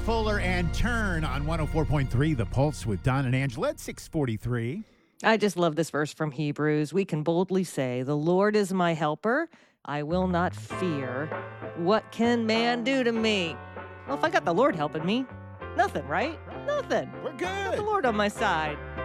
Fuller and Turn on 104.3 The Pulse with Don and Angela at 643. I just love this verse from Hebrews. We can boldly say, "The Lord is my helper. I will not fear. What can man do to me?" Well, if I got the Lord helping me, nothing, right? Nothing. We're Got the good. Lord on my side.